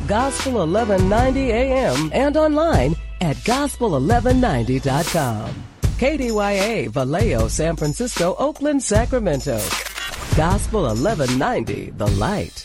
Gospel 1190 AM, and online at gospel1190.com. KDYA, Vallejo, San Francisco, Oakland, Sacramento. Gospel 1190, The Light.